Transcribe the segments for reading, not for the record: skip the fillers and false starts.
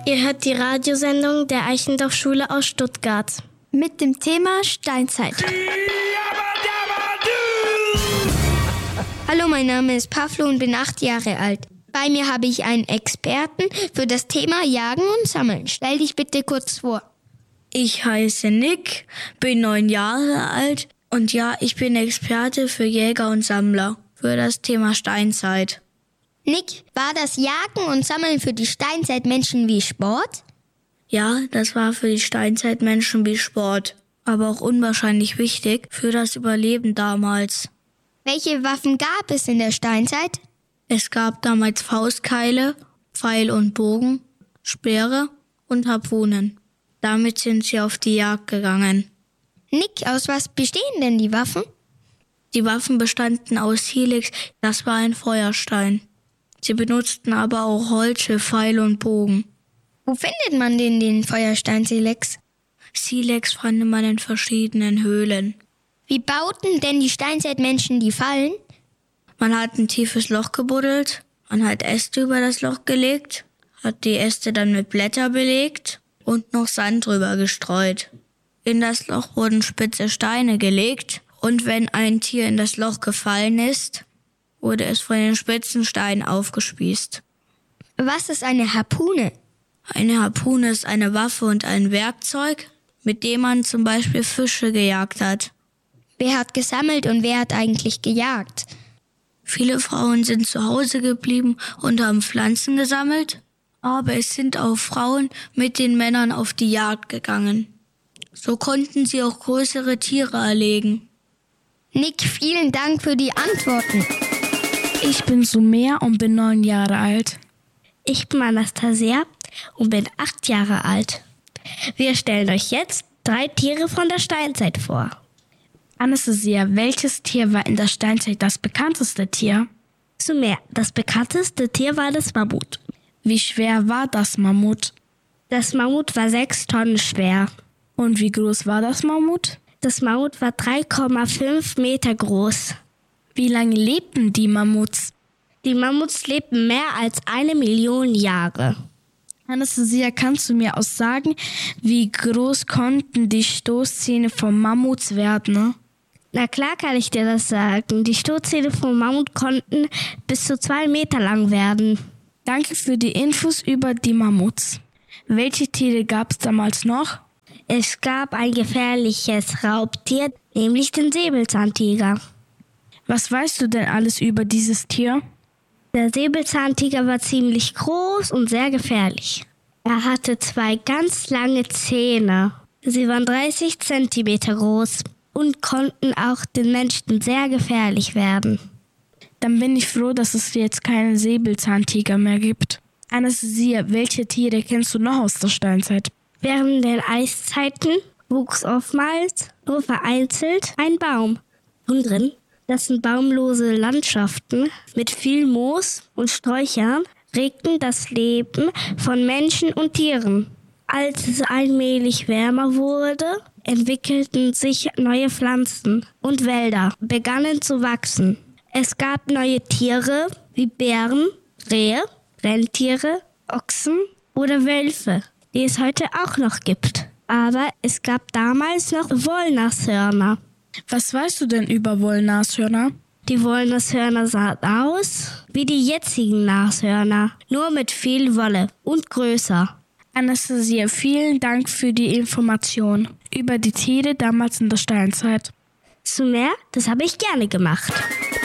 Ihr hört die Radiosendung der Eichendorff-Schule aus Stuttgart. Mit dem Thema Steinzeit. Hallo, mein Name ist Pavlo und bin 8 Jahre alt. Bei mir habe ich einen Experten für das Thema Jagen und Sammeln. Stell dich bitte kurz vor. Ich heiße Nick, bin 9 Jahre alt und ja, ich bin Experte für Jäger und Sammler für das Thema Steinzeit. Nick, war das Jagen und Sammeln für die Steinzeitmenschen wie Sport? Ja, das war für die Steinzeitmenschen wie Sport, aber auch unwahrscheinlich wichtig für das Überleben damals. Welche Waffen gab es in der Steinzeit? Es gab damals Faustkeile, Pfeil und Bogen, Speere und Harpunen. Damit sind sie auf die Jagd gegangen. Nick, aus was bestehen denn die Waffen? Die Waffen bestanden aus Silex, das war ein Feuerstein. Sie benutzten aber auch Holz für Pfeil und Bogen. Wo findet man denn den Feuerstein Silex? Silex fand man in verschiedenen Höhlen. Wie bauten denn die Steinzeitmenschen die Fallen? Man hat ein tiefes Loch gebuddelt, man hat Äste über das Loch gelegt, hat die Äste dann mit Blätter belegt und noch Sand drüber gestreut. In das Loch wurden spitze Steine gelegt und wenn ein Tier in das Loch gefallen ist, wurde es von den spitzen Steinen aufgespießt. Was ist eine Harpune? Eine Harpune ist eine Waffe und ein Werkzeug, mit dem man zum Beispiel Fische gejagt hat. Wer hat gesammelt und wer hat eigentlich gejagt? Viele Frauen sind zu Hause geblieben und haben Pflanzen gesammelt, aber es sind auch Frauen mit den Männern auf die Jagd gegangen. So konnten sie auch größere Tiere erlegen. Nick, vielen Dank für die Antworten. Ich bin Sumer und bin 9 Jahre alt. Ich bin Anastasia und bin 8 Jahre alt. Wir stellen euch jetzt 3 Tiere von der Steinzeit vor. Anastasia, welches Tier war in der Steinzeit das bekannteste Tier? Sumer, das bekannteste Tier war das Mammut. Wie schwer war das Mammut? Das Mammut war 6 Tonnen schwer. Und wie groß war das Mammut? Das Mammut war 3,5 Meter groß. Wie lange lebten die Mammuts? Die Mammuts lebten mehr als 1 Million Jahre. Anastasia, kannst du mir auch sagen, wie groß konnten die Stoßzähne von Mammuts werden? Na klar kann ich dir das sagen. Die Stoßzähne vom Mammut konnten bis zu 2 Meter lang werden. Danke für die Infos über die Mammuts. Welche Tiere gab es damals noch? Es gab ein gefährliches Raubtier, nämlich den Säbelzahntiger. Was weißt du denn alles über dieses Tier? Der Säbelzahntiger war ziemlich groß und sehr gefährlich. Er hatte 2 ganz lange Zähne. Sie waren 30 Zentimeter groß und konnten auch den Menschen sehr gefährlich werden. Dann bin ich froh, dass es jetzt keinen Säbelzahntiger mehr gibt. Anastasia, welche Tiere kennst du noch aus der Steinzeit? Während den Eiszeiten wuchs oftmals nur vereinzelt ein Baum. Und drin, das sind baumlose Landschaften mit viel Moos und Sträuchern, regten das Leben von Menschen und Tieren. Als es allmählich wärmer wurde, entwickelten sich neue Pflanzen und Wälder begannen zu wachsen. Es gab neue Tiere wie Bären, Rehe, Rentiere, Ochsen oder Wölfe, die es heute auch noch gibt. Aber es gab damals noch Wollnashörner. Was weißt du denn über Wollnashörner? Die Wollnashörner sahen aus wie die jetzigen Nashörner, nur mit viel Wolle und größer. Anastasia, vielen Dank für die Information über die Tiere damals in der Steinzeit. Sumer, das habe ich gerne gemacht.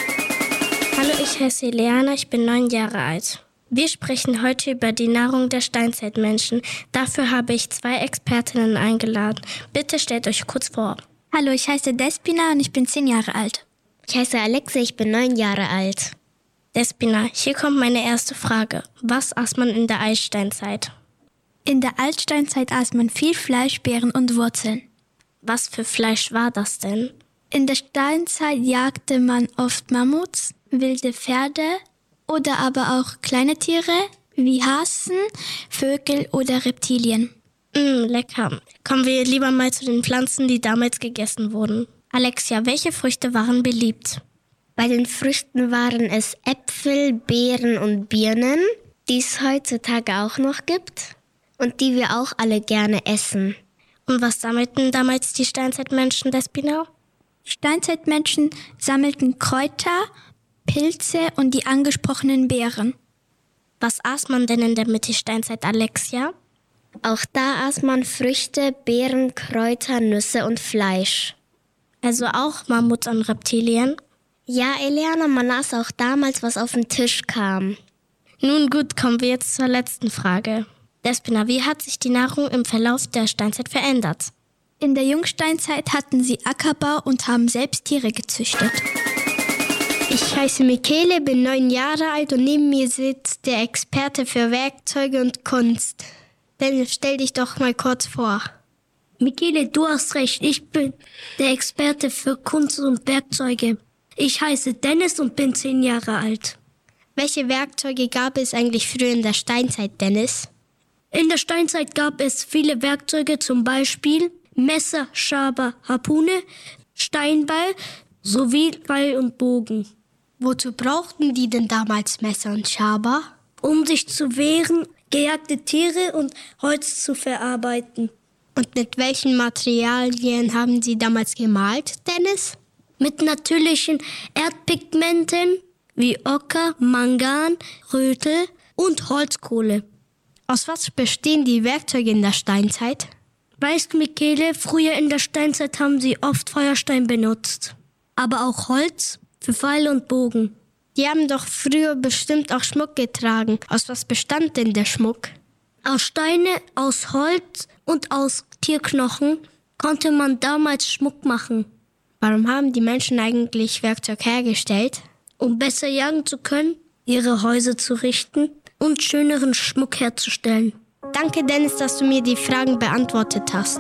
Hallo, ich heiße Eliana, ich bin 9 Jahre alt. Wir sprechen heute über die Nahrung der Steinzeitmenschen. Dafür habe ich 2 Expertinnen eingeladen. Bitte stellt euch kurz vor. Hallo, ich heiße Despina und ich bin 10 Jahre alt. Ich heiße Alexa, ich bin 9 Jahre alt. Despina, hier kommt meine erste Frage. Was aß man in der Altsteinzeit? In der Altsteinzeit aß man viel Fleisch, Beeren und Wurzeln. Was für Fleisch war das denn? In der Steinzeit jagte man oft Mammuts, wilde Pferde oder aber auch kleine Tiere wie Hasen, Vögel oder Reptilien. Lecker. Kommen wir lieber mal zu den Pflanzen, die damals gegessen wurden. Alexia, welche Früchte waren beliebt? Bei den Früchten waren es Äpfel, Beeren und Birnen, die es heutzutage auch noch gibt. und die wir auch alle gerne essen. Und was sammelten damals die Steinzeitmenschen, Despina? Steinzeitmenschen sammelten Kräuter, Pilze und die angesprochenen Beeren. Was aß man denn in der Mittelsteinzeit, Alexia? Auch da aß man Früchte, Beeren, Kräuter, Nüsse und Fleisch. Also auch Mammuts und Reptilien? Ja, Eliana, man aß auch damals, was auf den Tisch kam. Nun gut, kommen wir jetzt zur letzten Frage. Despina, wie hat sich die Nahrung im Verlauf der Steinzeit verändert? In der Jungsteinzeit hatten sie Ackerbau und haben selbst Tiere gezüchtet. Ich heiße Michele, bin 9 Jahre alt und neben mir sitzt der Experte für Werkzeuge und Kunst. Dennis, stell dich doch mal kurz vor. Michele, du hast recht, ich bin der Experte für Kunst und Werkzeuge. Ich heiße Dennis und bin 10 Jahre alt. Welche Werkzeuge gab es eigentlich früher in der Steinzeit, Dennis? In der Steinzeit gab es viele Werkzeuge, zum Beispiel Messer, Schaber, Harpune, Steinbeil sowie Pfeil und Bogen. Wozu brauchten die denn damals Messer und Schaber? Um sich zu wehren, gejagte Tiere und Holz zu verarbeiten. Und mit welchen Materialien haben sie damals gemalt, Dennis? Mit natürlichen Erdpigmenten wie Ocker, Mangan, Rötel und Holzkohle. Aus was bestehen die Werkzeuge in der Steinzeit? Weißt du, Michele, früher in der Steinzeit haben sie oft Feuerstein benutzt. Aber auch Holz für Pfeil und Bogen. Die haben doch früher bestimmt auch Schmuck getragen. Aus was bestand denn der Schmuck? Aus Steine, aus Holz und aus Tierknochen konnte man damals Schmuck machen. Warum haben die Menschen eigentlich Werkzeug hergestellt? Um besser jagen zu können, ihre Häuser zu richten und schöneren Schmuck herzustellen. Danke, Dennis, dass du mir die Fragen beantwortet hast.